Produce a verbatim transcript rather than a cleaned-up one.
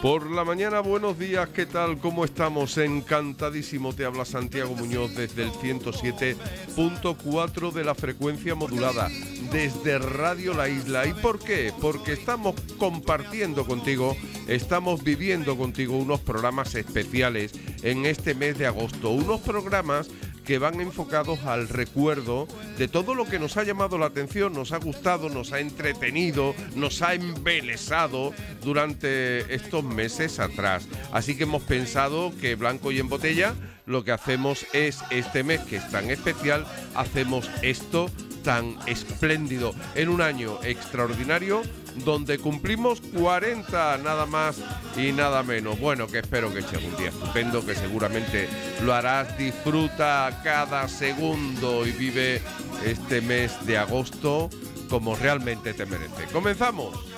Por la mañana, buenos días, ¿qué tal? ¿Cómo estamos? Encantadísimo, te habla Santiago Muñoz desde el ciento siete punto cuatro de la frecuencia modulada, desde Radio La Isla. ¿Y por qué? Porque estamos compartiendo contigo, estamos viviendo contigo unos programas especiales en este mes de agosto, unos programas que van enfocados al recuerdo de todo lo que nos ha llamado la atención, nos ha gustado, nos ha entretenido, nos ha embelesado durante estos meses atrás. Así que hemos pensado que Blanco y en Botella lo que hacemos es, este mes que es tan especial, hacemos esto tan espléndido en un año extraordinario donde cumplimos cuarenta, nada más y nada menos. Bueno, que espero que sea un día estupendo, que seguramente lo harás. Disfruta cada segundo y vive este mes de agosto como realmente te merece. ¡Comenzamos!